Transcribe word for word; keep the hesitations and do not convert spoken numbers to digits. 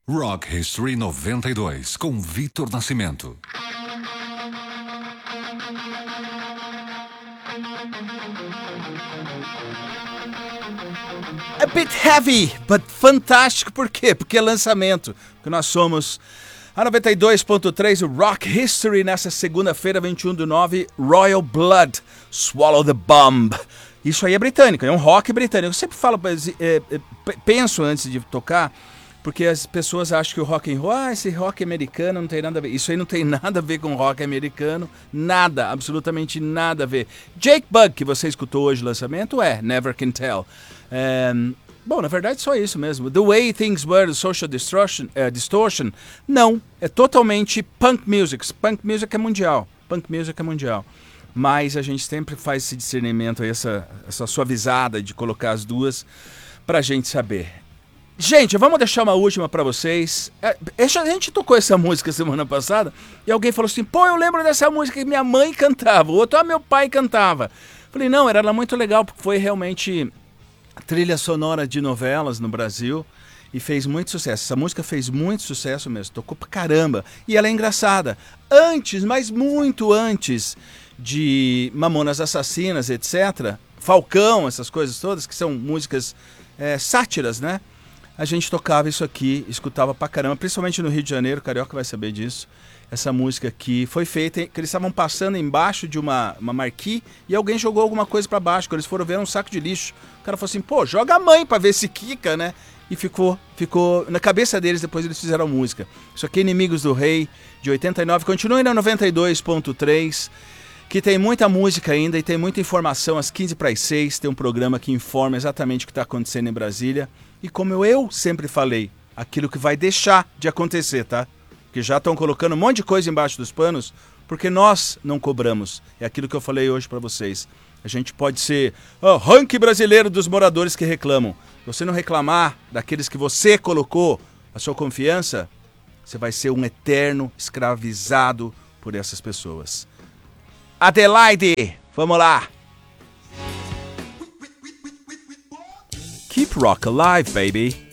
Rock History noventa e dois, com Victor Nascimento. A bit heavy, but fantástico. Por quê? Porque é lançamento. Porque nós somos a noventa e dois ponto três, o Rock History, nessa segunda-feira, vinte e um do nove, Royal Blood, Swallow the Bomb. Isso aí é britânico, é um rock britânico. Eu sempre falo, é, é, penso antes de tocar, porque as pessoas acham que o rock and roll, ah, esse rock americano não tem nada a ver. Isso aí não tem nada a ver com rock americano, nada, absolutamente nada a ver. Jake Bugg, que você escutou hoje o lançamento, é Never Can Tell. É, bom, na verdade só isso mesmo. The Way Things Were, Social Distortion, uh, Distortion, não, é totalmente punk music. Punk music é mundial, punk music é mundial. Mas a gente sempre faz esse discernimento, essa, essa suavizada de colocar as duas pra gente saber. Gente, vamos deixar uma última pra vocês. A gente tocou essa música semana passada e alguém falou assim, pô, eu lembro dessa música que minha mãe cantava, o outro, ah, meu pai cantava. Falei, não, era muito legal, porque foi realmente trilha sonora de novelas no Brasil e fez muito sucesso. Essa música fez muito sucesso mesmo, tocou pra caramba. E ela é engraçada. Antes, mas muito antes de Mamonas Assassinas, etcétera, Falcão, essas coisas todas, que são músicas é, sátiras, né? A gente tocava isso aqui, escutava pra caramba, principalmente no Rio de Janeiro, o carioca vai saber disso. Essa música aqui foi feita, que eles estavam passando embaixo de uma, uma marquee e alguém jogou alguma coisa pra baixo, quando eles foram ver um saco de lixo. O cara falou assim, pô, joga a mãe pra ver se quica, né? E ficou, ficou na cabeça deles, depois eles fizeram a música. Isso aqui é Inimigos do Rei, de oitenta e nove, continue na noventa e dois ponto três, que tem muita música ainda e tem muita informação. Às quinze para as seis tem um programa que informa exatamente o que está acontecendo em Brasília. E como eu sempre falei, aquilo que vai deixar de acontecer, tá? Que já estão colocando um monte de coisa embaixo dos panos, porque nós não cobramos. É aquilo que eu falei hoje para vocês. A gente pode ser o ranking brasileiro dos moradores que reclamam. Se você não reclamar daqueles que você colocou a sua confiança, você vai ser um eterno escravizado por essas pessoas. Adelaide, vamos lá. Keep rock alive, baby.